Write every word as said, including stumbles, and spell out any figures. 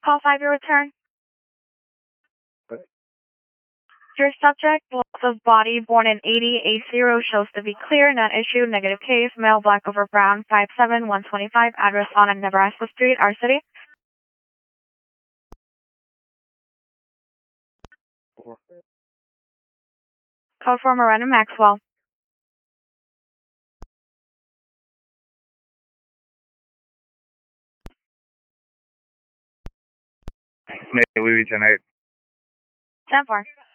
call five, your return. Your subject, loss of body, born in eighty eighty, shows to be clear, non-issue, negative case, male, black over brown, five seven, one twenty-five, address on Nebraska Street, our city. Code for Miranda Maxwell. May we tonight? ten four.